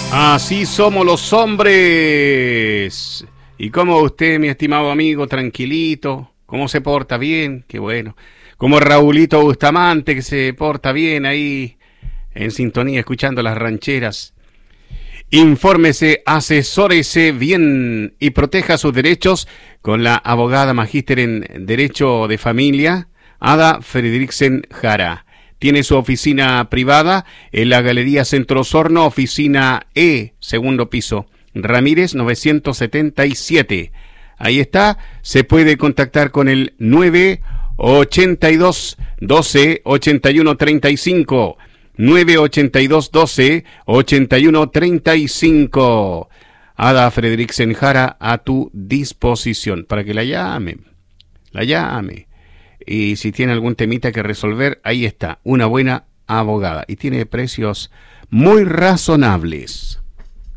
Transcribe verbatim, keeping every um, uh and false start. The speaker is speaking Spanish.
Así somos los hombres. ¿Y cómo usted, mi estimado amigo, tranquilito? ¿Cómo se porta bien? Qué bueno. Como Raulito Bustamante, que se porta bien ahí en sintonía, escuchando las rancheras. Infórmese, asesórese bien y proteja sus derechos con la abogada magíster en Derecho de Familia, Ada Fredriksen Jara. Tiene su oficina privada en la Galería Centro Osorno, oficina E, segundo piso, Ramírez novecientos setenta y siete. Ahí está, se puede contactar con el nueve ochenta y dos doce ochenta y uno treinta y cinco, nueve ochenta y dos doce ochenta y uno treinta y cinco. Ada Fredriksen Jara a tu disposición para que la llame, la llame. Y si tiene algún temita que resolver, ahí está, una buena abogada. Y tiene precios muy razonables.